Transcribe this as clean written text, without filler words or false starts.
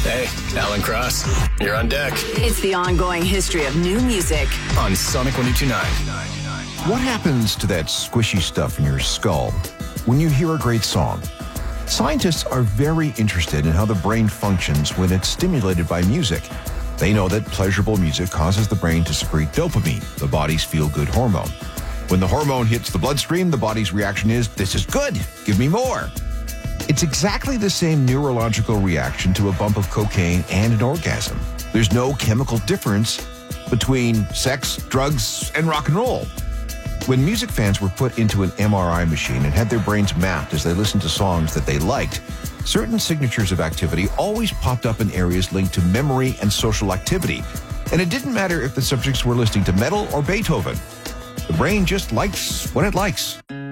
Hey, Alan Cross, you're on deck. It's the ongoing history of new music On Sonic 102.9. What happens to that squishy stuff in your skull when you hear a great song? Scientists are very interested in how the brain functions when it's stimulated by music. They know that pleasurable music causes the brain to secrete dopamine, the body's feel-good hormone. When the hormone hits the bloodstream, the body's reaction is, "This is good, give me more." It's exactly the same neurological reaction to a bump of cocaine and an orgasm. There's no chemical difference between sex, drugs, and rock and roll. When music fans were put into an MRI machine and had their brains mapped as they listened to songs that they liked, certain signatures of activity always popped up in areas linked to memory and social activity. And it didn't matter if the subjects were listening to metal or Beethoven. The brain just likes what it likes.